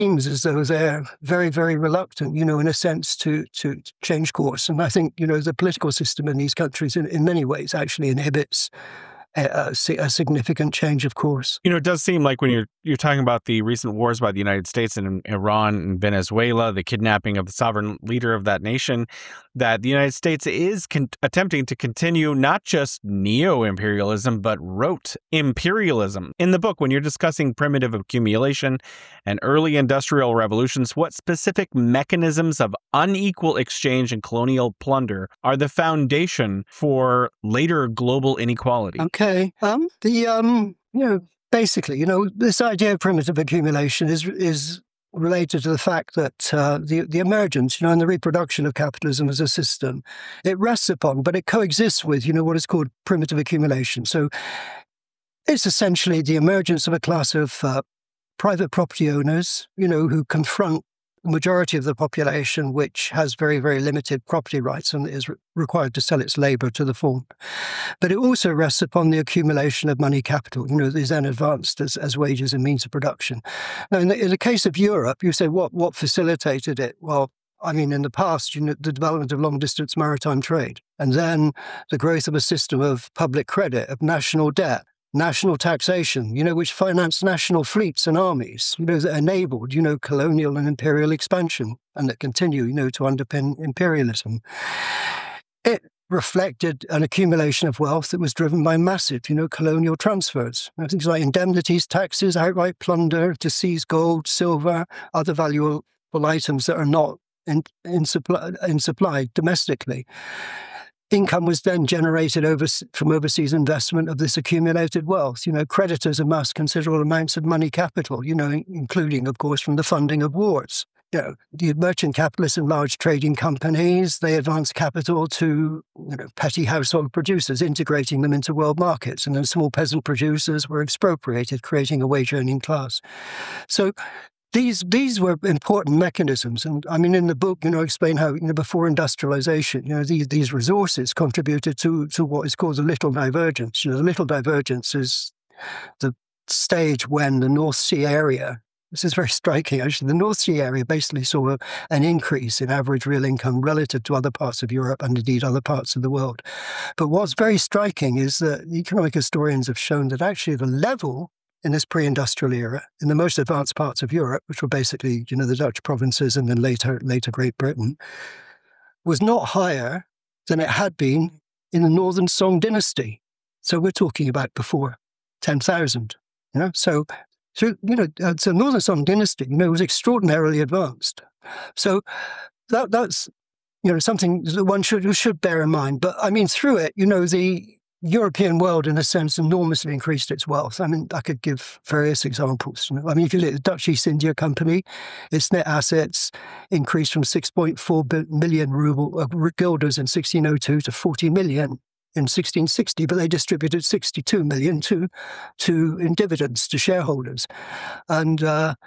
seems as though they're very, very reluctant, in a sense, to change course. And I think, the political system in these countries in many ways actually inhibits a significant change of course. It does seem like when you're talking about the recent wars by the United States and Iran and Venezuela, the kidnapping of the sovereign leader of that nation, that the United States is attempting to continue not just neo-imperialism, but rote imperialism. In the book, when you're discussing primitive accumulation and early industrial revolutions, what specific mechanisms of unequal exchange and colonial plunder are the foundation for later global inequality? Okay. Basically, this idea of primitive accumulation is related to the fact that the emergence, and the reproduction of capitalism as a system, it rests upon, but it coexists with, what is called primitive accumulation. So it's essentially the emergence of a class of private property owners, who confront the majority of the population, which has very, very limited property rights and is required to sell its labor to the former. But it also rests upon the accumulation of money capital, that is then advanced as wages and means of production. Now, in the case of Europe, you say, what facilitated it? Well, in the past, the development of long-distance maritime trade, and then the growth of a system of public credit, of national debt, national taxation, which financed national fleets and armies, that enabled, colonial and imperial expansion, and that continue, to underpin imperialism. It reflected an accumulation of wealth that was driven by massive, colonial transfers. Things like indemnities, taxes, outright plunder to seize gold, silver, other valuable items that are not in supply domestically. Income was then generated from overseas investment of this accumulated wealth. Creditors amassed considerable amounts of money capital, including, of course, from the funding of wars. The merchant capitalists and large trading companies, they advanced capital to, petty household producers, integrating them into world markets. And then small peasant producers were expropriated, creating a wage-earning class. So these were important mechanisms. And in the book, I explain how, before industrialization, these resources contributed to what is called the Little Divergence. The Little Divergence is the stage when the North Sea area, this is very striking actually, the North Sea area basically saw an increase in average real income relative to other parts of Europe and indeed other parts of the world. But what's very striking is that economic historians have shown that actually the level in this pre-industrial era, in the most advanced parts of Europe, which were basically, the Dutch provinces and then later Great Britain, was not higher than it had been in the Northern Song dynasty. So we're talking about before 10,000, So Northern Song dynasty, was extraordinarily advanced. So that's, something that one should bear in mind. But through it, the European world, in a sense, enormously increased its wealth. I could give various examples. If you look at the Dutch East India Company, its net assets increased from 6.4 million guilders in 1602 to 40 million in 1660, but they distributed 62 million in dividends to shareholders. And,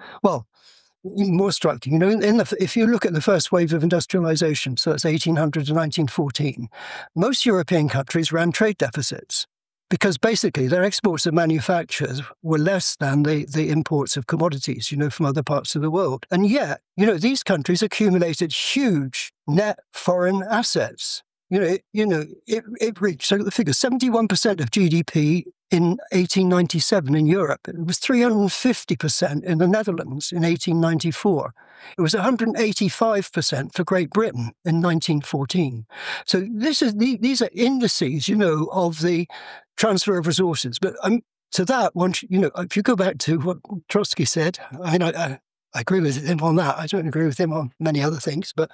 even more striking, if you look at the first wave of industrialization, so that's 1800 to 1914, most European countries ran trade deficits because basically their exports of manufactures were less than the imports of commodities, from other parts of the world. And yet, these countries accumulated huge net foreign assets. It reached, so the figure, 71% of GDP in 1897 in Europe. It was 350% in the Netherlands in 1894. It was 185% for Great Britain in 1914. So these are indices, of the transfer of resources. But to that, if you go back to what Trotsky said, I agree with him on that. I don't agree with him on many other things, but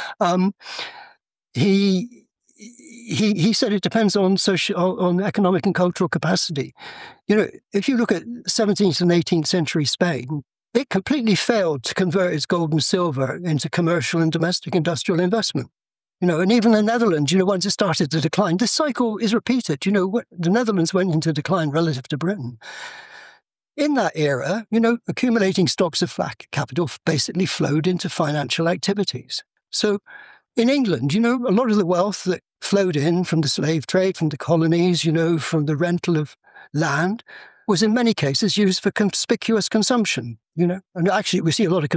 he said it depends on economic and cultural capacity. If you look at 17th and 18th century Spain, it completely failed to convert its gold and silver into commercial and domestic industrial investment. And even the Netherlands, once it started to decline, this cycle is repeated. The Netherlands went into decline relative to Britain. In that era, accumulating stocks of capital basically flowed into financial activities. So in England, a lot of the wealth that flowed in from the slave trade, from the colonies, from the rental of land, was in many cases used for conspicuous consumption, and actually we see a lot of